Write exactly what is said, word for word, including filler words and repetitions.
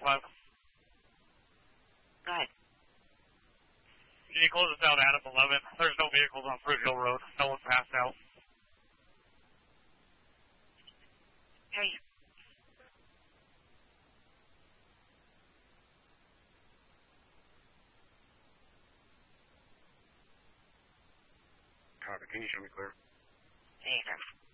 five. Go ahead. Can you close us down to Adam eleven? There's no vehicles on Fruit Hill Road. No one passed out. Hey. Copy. Can you show me clear? Hey, sir.